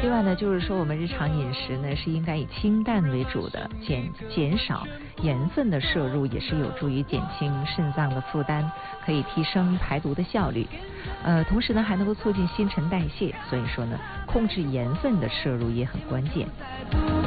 之外呢，就是说我们日常饮食呢是应该以清淡为主的，减少盐分的摄入，也是有助于减轻肾脏的负担，可以提升排毒的效率。同时呢还能够促进新陈代谢，所以说呢控制盐分的摄入也很关键。